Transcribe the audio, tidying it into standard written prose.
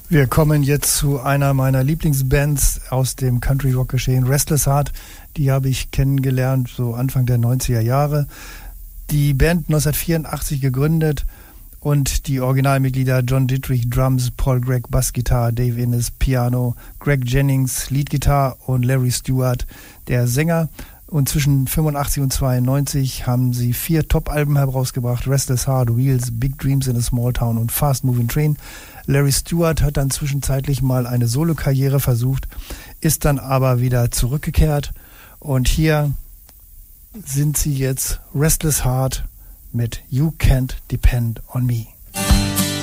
Wir kommen jetzt zu einer meiner Lieblingsbands aus dem Country-Rock-Geschehen, Restless Heart. Die habe ich kennengelernt, so Anfang der 90er Jahre. Die Band 1984 gegründet und die Originalmitglieder John Dittrich Drums, Paul Gregg Bassgitarre, Dave Innes Piano, Greg Jennings Leadgitarre und Larry Stewart der Sänger. Und zwischen 85 und 92 haben sie 4 Top-Alben herausgebracht: Restless Heart, Wheels, Big Dreams in a Small Town und Fast Moving Train. Larry Stewart hat dann zwischenzeitlich mal eine Solokarriere versucht, ist dann aber wieder zurückgekehrt. Und hier sind sie jetzt, Restless Heart mit You Can't Depend on Me.